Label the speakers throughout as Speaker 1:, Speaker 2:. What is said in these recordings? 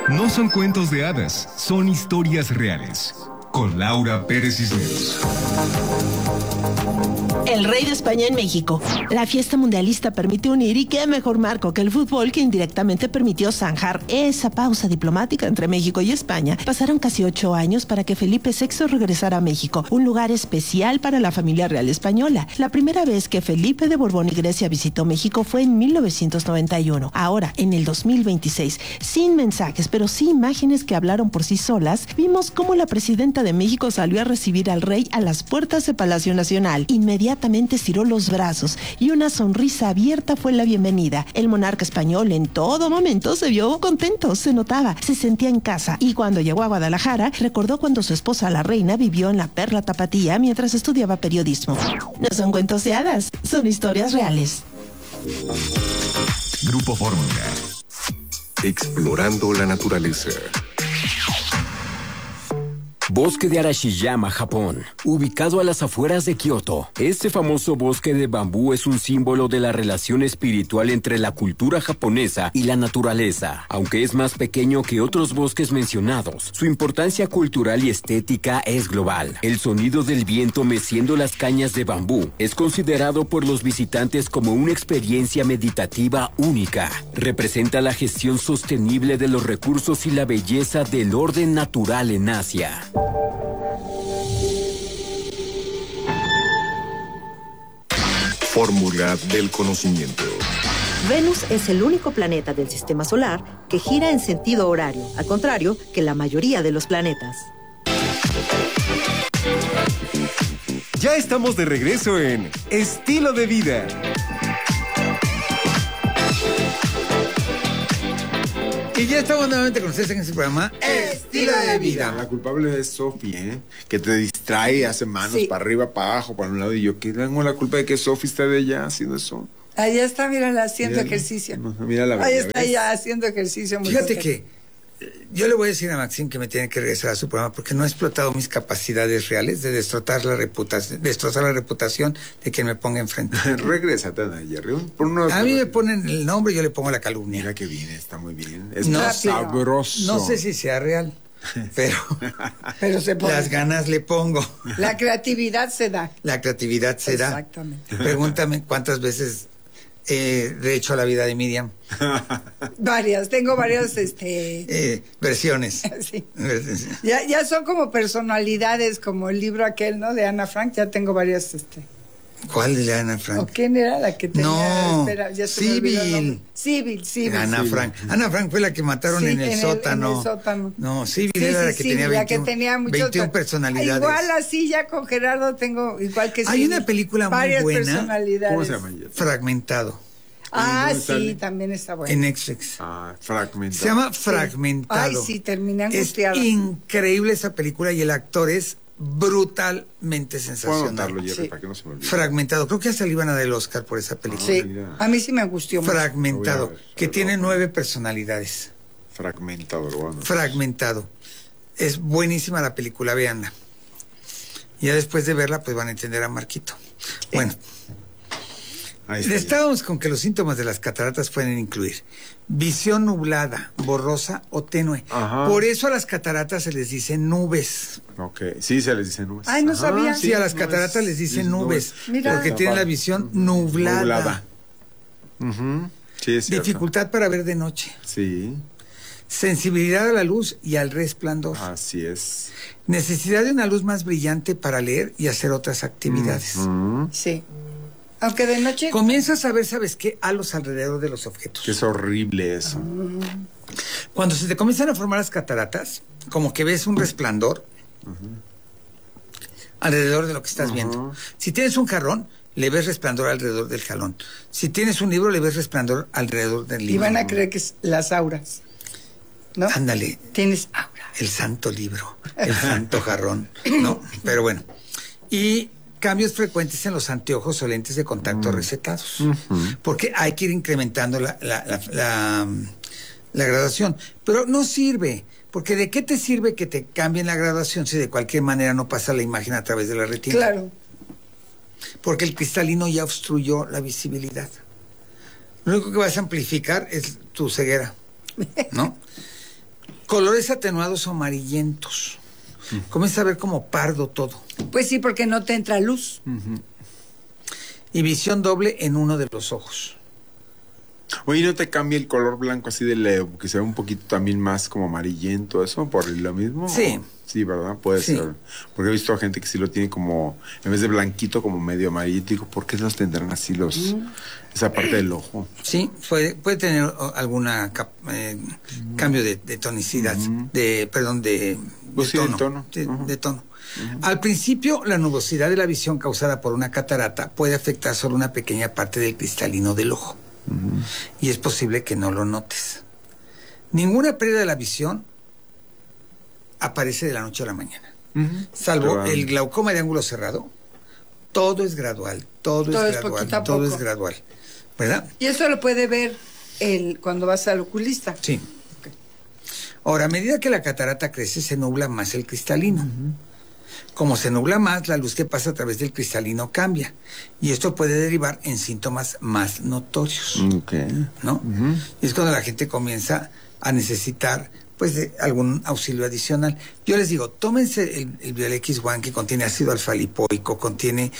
Speaker 1: No son cuentos de hadas, son historias reales. Con Laura Pérez Cisneros.
Speaker 2: El rey de España en México. La fiesta mundialista permite unir, y qué mejor marco que el fútbol, que indirectamente permitió zanjar esa pausa diplomática entre México y España. Pasaron casi 8 años para que Felipe VI regresara a México, un lugar especial para la familia real española. La primera vez que Felipe de Borbón y Grecia visitó México fue en 1991. Ahora, en el 2026, sin mensajes, pero sí imágenes que hablaron por sí solas, vimos cómo la presidenta de México salió a recibir al rey a las puertas de Palacio Nacional. Inmediatamente estiró los brazos y una sonrisa abierta fue la bienvenida. El monarca español en todo momento se vio contento, se notaba, se sentía en casa, y cuando llegó a Guadalajara recordó cuando su esposa la reina vivió en la Perla Tapatía mientras estudiaba periodismo. No son cuentos de hadas, son historias reales.
Speaker 1: Grupo Fórmula.
Speaker 3: Explorando la naturaleza.
Speaker 4: Bosque de Arashiyama, Japón, ubicado a las afueras de Kioto. Este famoso bosque de bambú es un símbolo de la relación espiritual entre la cultura japonesa y la naturaleza. Aunque es más pequeño que otros bosques mencionados, su importancia cultural y estética es global. El sonido del viento meciendo las cañas de bambú es considerado por los visitantes como una experiencia meditativa única. Representa la gestión sostenible de los recursos y la belleza del orden natural en Asia.
Speaker 3: Fórmula del conocimiento.
Speaker 5: Venus es el único planeta del sistema solar que gira en sentido horario, al contrario que la mayoría de los planetas.
Speaker 1: Ya estamos de regreso en Estilo de Vida.
Speaker 6: Y ya estamos nuevamente con ustedes en este programa Estilo de Vida.
Speaker 7: La culpable es Sofi, que te distrae, hace manos para arriba, para abajo, para un lado. Y yo, ¿qué tengo la culpa de que Sofi esté de allá haciendo eso?
Speaker 8: Allá está, mírala, haciendo ejercicio.
Speaker 7: Mira la
Speaker 8: Ahí está ella haciendo ejercicio.
Speaker 6: Fíjate que yo le voy a decir a Maxine que me tiene que regresar a su programa porque no ha explotado mis capacidades reales de destrozar la reputación de quien me ponga enfrente.
Speaker 7: Regrésate, Jerry.
Speaker 6: A mí me ponen el nombre y yo le pongo la calumnia.
Speaker 7: Mira que bien, está muy bien.
Speaker 6: No,
Speaker 7: sabroso.
Speaker 6: No sé si sea real, pero
Speaker 8: se pone.
Speaker 6: Las ganas le pongo.
Speaker 8: La creatividad se da.
Speaker 6: La creatividad se da.
Speaker 8: Exactamente.
Speaker 6: Pregúntame cuántas veces he hecho la vida de Miriam.
Speaker 8: Tengo varias
Speaker 6: versiones.
Speaker 8: Sí. Ya son como personalidades, como el libro aquel, ¿no? De Ana Frank, ya tengo varias
Speaker 6: ¿Cuál de Ana Frank?
Speaker 8: ¿O quién era la que tenía?
Speaker 6: No,
Speaker 8: espera, ya se me olvidó el nombre. Civil.
Speaker 6: Ana Frank. Ana Frank fue la que mataron en el sótano.
Speaker 8: En el sótano.
Speaker 6: No, Civil era la que tenía 21 personalidades.
Speaker 8: Igual así ya con Gerardo tengo, igual que
Speaker 6: hay una película muy
Speaker 8: varias
Speaker 6: buena.
Speaker 8: Personalidades.
Speaker 6: ¿Cómo se llama? Fragmentado.
Speaker 8: Sí, también está bueno.
Speaker 6: En Netflix.
Speaker 7: Fragmentado.
Speaker 6: Se llama Fragmentado.
Speaker 8: Ay, sí, terminé angustiada.
Speaker 6: Es increíble esa película y el actor es brutalmente sensacional.
Speaker 7: Puedo anotarlo, Jerry, para que no se me olvide.
Speaker 6: Fragmentado. Creo que hasta le iban a dar el Oscar por esa película.
Speaker 8: Sí, a mí sí me angustió mucho.
Speaker 6: Fragmentado, que tiene 9 personalidades.
Speaker 7: Fragmentado.
Speaker 6: Es buenísima la película, véanla. Ya después de verla, pues van a entender a Marquito. Bueno. Estábamos con que los síntomas de las cataratas pueden incluir visión nublada, borrosa o tenue.
Speaker 7: Ajá.
Speaker 6: Por eso a las cataratas se les dice nubes.
Speaker 7: Ok, sí, se les dice nubes.
Speaker 8: Ay, no sabía.
Speaker 6: Sí, a las cataratas les dicen nubes.
Speaker 8: Mira.
Speaker 6: Porque tienen la visión nublada.
Speaker 7: Sí, es cierto.
Speaker 6: Dificultad para ver de noche.
Speaker 7: Sí.
Speaker 6: Sensibilidad a la luz y al resplandor.
Speaker 7: Así es.
Speaker 6: Necesidad de una luz más brillante para leer y hacer otras actividades.
Speaker 8: Sí. Aunque de noche...
Speaker 6: Comienzas a ver, ¿sabes qué? Halos alrededor de los objetos.
Speaker 7: Que es horrible eso.
Speaker 6: Cuando se te comienzan a formar las cataratas, como que ves un resplandor alrededor de lo que estás viendo. Si tienes un jarrón, le ves resplandor alrededor del jalón. Si tienes un libro, le ves resplandor alrededor del libro.
Speaker 8: Y van a creer que es las auras, ¿no?
Speaker 6: Ándale.
Speaker 8: Tienes aura.
Speaker 6: El santo libro, el santo jarrón, ¿no? Pero bueno. Y cambios frecuentes en los anteojos o lentes de contacto recetados. Porque hay que ir incrementando la graduación. Pero no sirve, porque ¿de qué te sirve que te cambien la graduación si de cualquier manera no pasa la imagen a través de la retina?
Speaker 8: Claro.
Speaker 6: Porque el cristalino ya obstruyó la visibilidad. Lo único que vas a amplificar es tu ceguera, ¿no? Colores atenuados o amarillentos. Comienza a ver como pardo todo.
Speaker 8: Pues sí, porque no te entra luz.
Speaker 6: Y visión doble en uno de los ojos.
Speaker 7: Oye, ¿no te cambia el color blanco así de leo? Que se ve un poquito también más como amarillento, ¿eso? ¿Por lo mismo?
Speaker 6: Sí.
Speaker 7: Sí, ¿verdad? Puede ser. Porque he visto a gente que sí lo tiene como, en vez de blanquito, como medio amarillito. Digo, ¿por qué los tendrán así esa parte del ojo?
Speaker 6: Sí, puede tener alguna cambio de tonicidad, de tono. De tono. Al principio, la nubosidad de la visión causada por una catarata puede afectar solo una pequeña parte del cristalino del ojo. Y es posible que no lo notes. Ninguna pérdida de la visión aparece de la noche a la mañana. Salvo el glaucoma de ángulo cerrado. Todo es gradual, todo es gradual. ¿Verdad?
Speaker 8: Y eso lo puede ver cuando vas al oculista.
Speaker 6: Sí. Okay. Ahora, a medida que la catarata crece, se nubla más el cristalino. Como se nubla más, la luz que pasa a través del cristalino cambia. Y esto puede derivar en síntomas más notorios. ¿No? Y es cuando la gente comienza a necesitar pues de algún auxilio adicional. Yo les digo, tómense el Biolex One, que contiene ácido alfa-lipoico, contiene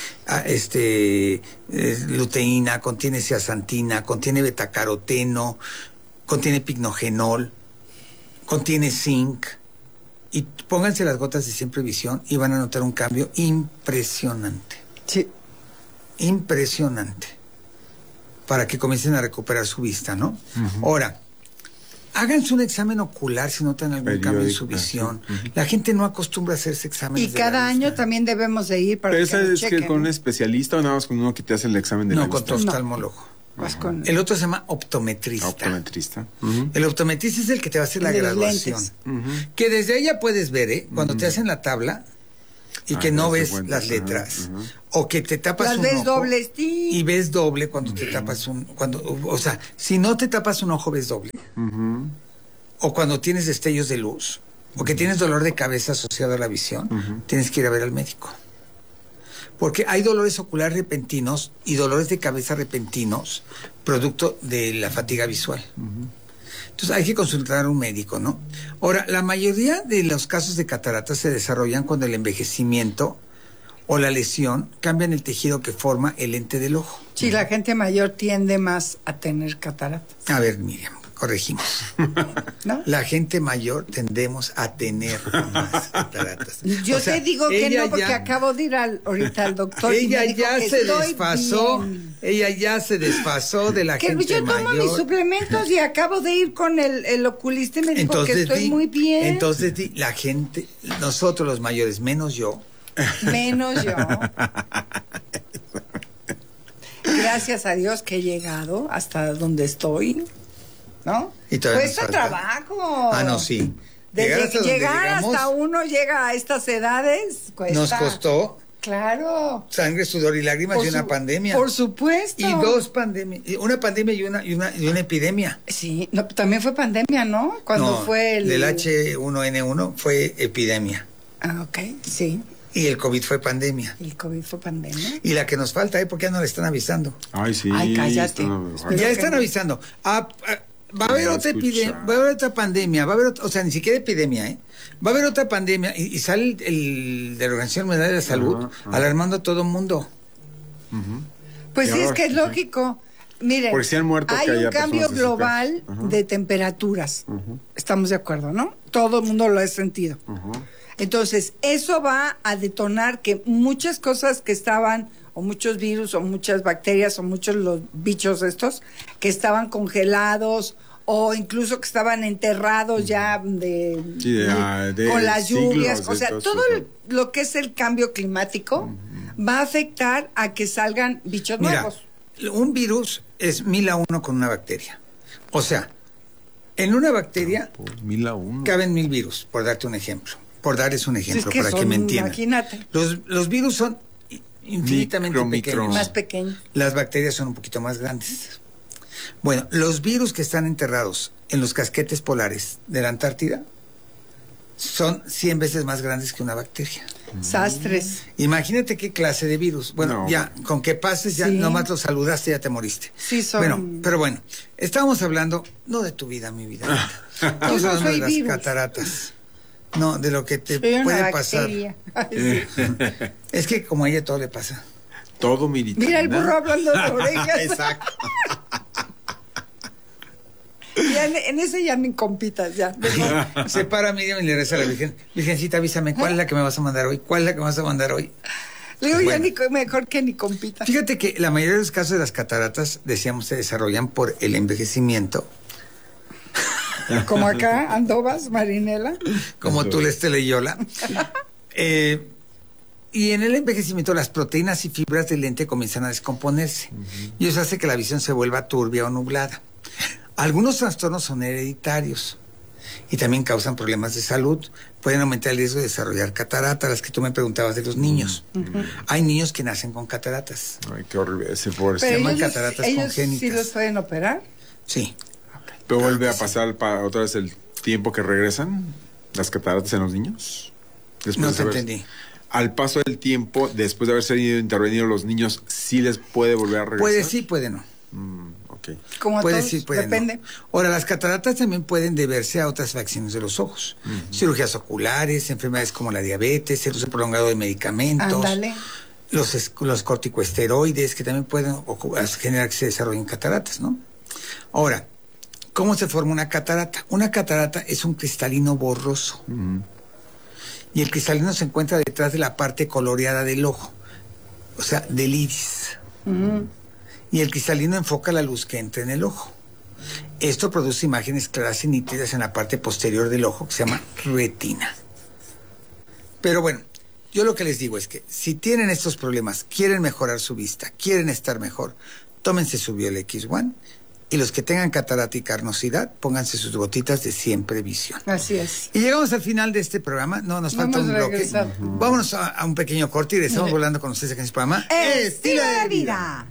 Speaker 6: luteína, contiene zeaxantina, contiene betacaroteno, contiene pignogenol, contiene zinc. Y pónganse las gotas de Siempre Visión y van a notar un cambio impresionante.
Speaker 8: Sí.
Speaker 6: Impresionante. Para que comiencen a recuperar su vista, ¿no? Ahora, háganse un examen ocular si notan algún cambio en su visión. La gente no acostumbra a hacerse exámenes.
Speaker 8: Y cada año también debemos de ir para
Speaker 7: que
Speaker 8: nos chequen.
Speaker 7: ¿Pero es con un especialista o nada más con uno que te hace el examen de la vista?
Speaker 6: No, con tu oftalmólogo. El otro se llama optometrista. El optometrista es el que te va a hacer la graduación. Que desde ahí ya puedes ver, cuando te hacen la tabla y que no ves las letras. O que te tapas un ojo.
Speaker 8: Dobles,
Speaker 6: y ves doble cuando te tapas o sea, si no te tapas un ojo, ves doble. O cuando tienes destellos de luz. O que tienes dolor de cabeza asociado a la visión. Tienes que ir a ver al médico. Porque hay dolores oculares repentinos y dolores de cabeza repentinos, producto de la fatiga visual. Entonces hay que consultar a un médico, ¿no? Ahora, la mayoría de los casos de cataratas se desarrollan cuando el envejecimiento o la lesión cambian el tejido que forma el lente del ojo.
Speaker 8: Sí, la gente mayor tiende más a tener cataratas.
Speaker 6: A ver, Miriam, corregimos.
Speaker 8: ¿No?
Speaker 6: La gente mayor tendemos a tener más cataratas.
Speaker 8: Yo te digo que no, porque acabo de ir ahorita al doctor.
Speaker 6: Ella ya se desfasó. Ella ya se desfasó de la gente mayor.
Speaker 8: Yo tomo mis suplementos y acabo de ir con el oculista y me dijo que estoy muy bien.
Speaker 6: Entonces, la gente, nosotros los mayores, menos yo.
Speaker 8: Menos yo. Gracias a Dios que he llegado hasta donde estoy. ¿No? Cuesta trabajo.
Speaker 6: No, sí.
Speaker 8: Llegar hasta uno llega a estas edades, cuesta.
Speaker 6: Nos costó.
Speaker 8: Claro.
Speaker 6: Sangre, sudor y lágrimas y una pandemia.
Speaker 8: Por supuesto.
Speaker 6: Y dos pandemias. Una pandemia y una epidemia.
Speaker 8: Sí, no, también fue pandemia, ¿no? Cuando fue el
Speaker 6: del H1N1 fue epidemia.
Speaker 8: Ok, sí.
Speaker 6: Y el COVID fue pandemia.
Speaker 8: El COVID fue pandemia.
Speaker 6: Y la que nos falta, porque ya no le están avisando.
Speaker 7: Ay, sí.
Speaker 8: Ay, cállate.
Speaker 6: Ya están avisando. Va a haber otra epidemia, va a haber otra pandemia, va a haber ni siquiera epidemia, va a haber otra pandemia y sale el de la Organización Mundial de la Salud alarmando a todo el mundo.
Speaker 8: Pues sí, es que es lógico. Miren,
Speaker 7: porque si han muerto
Speaker 8: hay un cambio global de temperaturas. Estamos de acuerdo, ¿no? Todo el mundo lo ha sentido. Entonces, eso va a detonar que muchas cosas que estaban, o muchos virus, o muchas bacterias, o muchos los bichos estos, que estaban congelados, o incluso que estaban enterrados ya con las lluvias. O sea, todo lo que es el cambio climático va a afectar a que salgan bichos nuevos.
Speaker 6: Un virus es 1000 a 1 con una bacteria. O sea, en una bacteria
Speaker 7: 1000 a 1
Speaker 6: caben 1000 virus, por darte un ejemplo. Por darles un ejemplo, para que me entiendan.
Speaker 8: Imagínate.
Speaker 6: Los virus son infinitamente pequeños.
Speaker 8: Más pequeños.
Speaker 6: Las bacterias son un poquito más grandes. Bueno, los virus que están enterrados en los casquetes polares de la Antártida son 100 veces más grandes que una bacteria.
Speaker 8: Sastres.
Speaker 6: Imagínate qué clase de virus. Bueno, ya, con que pases, ya nomás lo saludaste, ya te moriste.
Speaker 8: Sí, son...
Speaker 6: Bueno, pero bueno, estábamos hablando, no de tu vida, mi vida. Estamos hablando de las cataratas. No, de lo que te puede pasar. Es que como a ella todo le pasa.
Speaker 7: Todo, Mirita.
Speaker 8: Mira el burro hablando de orejas.
Speaker 7: Exacto.
Speaker 8: Ya en ese ya ni compitas, ya.
Speaker 6: Se para Miriam y le reza a la Virgen. Virgencita, avísame, ¿cuál es la que me vas a mandar hoy? ¿Cuál es la que me vas a mandar hoy?
Speaker 8: Le digo, bueno, ya mejor que ni compitas.
Speaker 6: Fíjate que la mayoría de los casos de las cataratas, decíamos, se desarrollan por el envejecimiento.
Speaker 8: Como acá, Andovas, Marinela.
Speaker 6: Como tú, Teleyola. Y en el envejecimiento las proteínas y fibras del lente comienzan a descomponerse. Y eso hace que la visión se vuelva turbia o nublada. Algunos trastornos son hereditarios y también causan problemas de salud. Pueden aumentar el riesgo de desarrollar cataratas, las que tú me preguntabas de los niños. Hay niños que nacen con cataratas.
Speaker 7: Ay, qué horrible ese pobre.
Speaker 6: Se llaman cataratas
Speaker 8: congénitas.
Speaker 6: ¿Ellos
Speaker 8: sí los pueden operar?
Speaker 6: Sí.
Speaker 7: Okay. ¿Pero vuelve a pasar otra vez el tiempo que regresan las cataratas en los niños?
Speaker 6: No te entendí.
Speaker 7: Al paso del tiempo, después de haberse intervenido los niños, ¿sí les puede volver a regresar?
Speaker 6: Puede sí, puede no.
Speaker 7: Okay.
Speaker 8: Como
Speaker 6: puede
Speaker 8: todos,
Speaker 6: sí, puede
Speaker 8: depende.
Speaker 6: No. Ahora, las cataratas también pueden deberse a otras afecciones de los ojos. Cirugías oculares, enfermedades como la diabetes, el uso prolongado de medicamentos.
Speaker 8: Ándale.
Speaker 6: Los corticosteroides, que también pueden generar que se desarrollen cataratas, ¿no? Ahora, ¿cómo se forma una catarata? Una catarata es un cristalino borroso. Y el cristalino se encuentra detrás de la parte coloreada del ojo, o sea, del iris. Y el cristalino enfoca la luz que entra en el ojo. Esto produce imágenes claras y nítidas en la parte posterior del ojo, que se llama retina. Pero bueno, yo lo que les digo es que si tienen estos problemas, quieren mejorar su vista, quieren estar mejor, tómense su Biol X1. Y los que tengan catarata y carnosidad, pónganse sus gotitas de Siempre Visión.
Speaker 8: Así es.
Speaker 6: Y llegamos al final de este programa. No, nos falta un bloque. Vámonos a un pequeño corte y regresamos volando con ustedes aquí en este programa.
Speaker 8: Estilo de vida.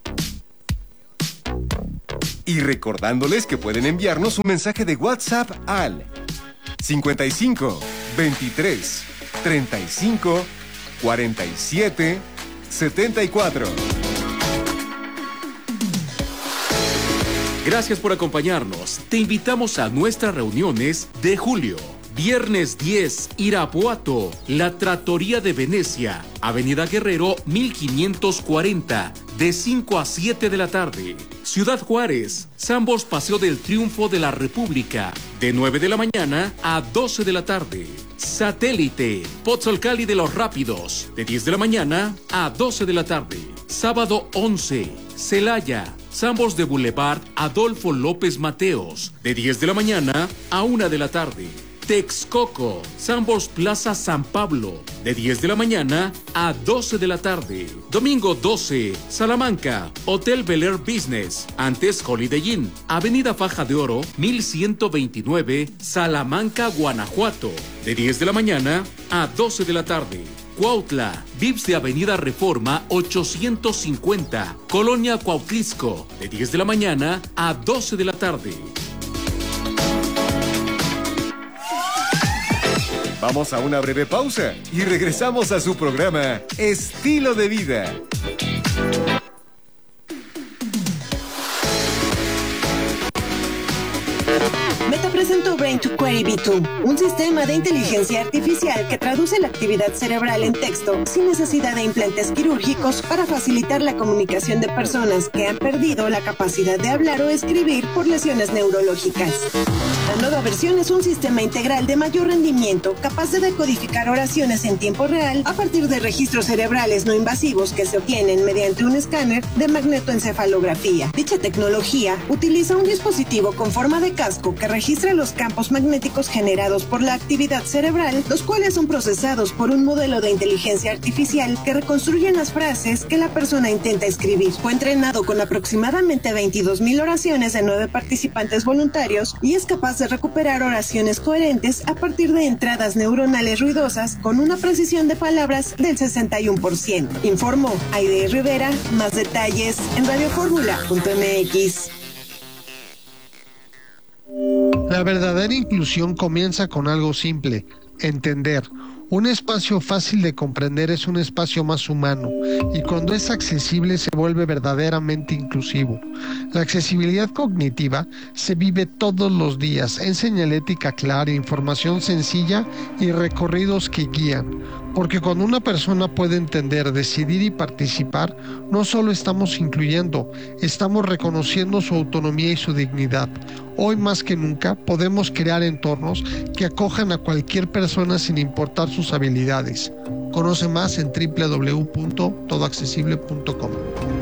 Speaker 1: Y recordándoles que pueden enviarnos un mensaje de WhatsApp al 55 23 35 47 74.
Speaker 9: Gracias por acompañarnos. Te invitamos a nuestras reuniones de julio. Viernes 10, Irapuato, la Trattoria de Venecia, Avenida Guerrero 1540, de 5 a 7 de la tarde. Ciudad Juárez, Sambos Paseo del Triunfo de la República, de 9 de la mañana a 12 de la tarde. Satélite, Pozzolcali de los Rápidos, de 10 de la mañana a 12 de la tarde. Sábado 11, Celaya, Sambos de Boulevard Adolfo López Mateos, de 10 de la mañana a 1 de la tarde. Texcoco, Sambos Plaza San Pablo, de 10 de la mañana a 12 de la tarde. Domingo 12, Salamanca, Hotel Bel Air Business, antes Holiday Inn, Avenida Faja de Oro, 1129, Salamanca, Guanajuato, de 10 de la mañana a 12 de la tarde. Cuautla, Vips de Avenida Reforma 850, Colonia Cuautlisco, de 10 de la mañana a 12 de la tarde.
Speaker 1: Vamos a una breve pausa y regresamos a su programa Estilo de Vida.
Speaker 2: Meta presentó Brain to Query V2, un sistema de inteligencia artificial que traduce la actividad cerebral en texto sin necesidad de implantes quirúrgicos para facilitar la comunicación de personas que han perdido la capacidad de hablar o escribir por lesiones neurológicas. La nueva versión es un sistema integral de mayor rendimiento capaz de decodificar oraciones en tiempo real a partir de registros cerebrales no invasivos que se obtienen mediante un escáner de magnetoencefalografía. Dicha tecnología utiliza un dispositivo con forma de casco que registra los campos magnéticos generados por la actividad cerebral, los cuales son procesados por un modelo de inteligencia artificial que reconstruyen las frases que la persona intenta escribir. Fue entrenado con aproximadamente 22,000 oraciones de 9 participantes voluntarios y es capaz de recuperar oraciones coherentes a partir de entradas neuronales ruidosas con una precisión de palabras del 61%. Informó Aide Rivera. Más detalles en radioformula.mx.
Speaker 10: La verdadera inclusión comienza con algo simple: entender. Un espacio fácil de comprender es un espacio más humano, y cuando es accesible se vuelve verdaderamente inclusivo. La accesibilidad cognitiva se vive todos los días en señalética clara, información sencilla y recorridos que guían. Porque cuando una persona puede entender, decidir y participar, no solo estamos incluyendo, estamos reconociendo su autonomía y su dignidad. Hoy más que nunca podemos crear entornos que acojan a cualquier persona sin importar sus habilidades. Conoce más en www.todoaccesible.com.